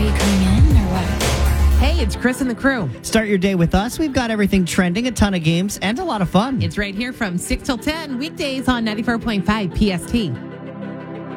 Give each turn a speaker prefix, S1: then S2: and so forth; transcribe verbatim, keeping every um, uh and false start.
S1: you coming in or what?
S2: Hey, it's Chris and the crew.
S3: Start your day with us. We've got everything trending, a ton of games, and a lot of fun.
S2: It's right here from six till ten, weekdays on ninety-four point five P S T.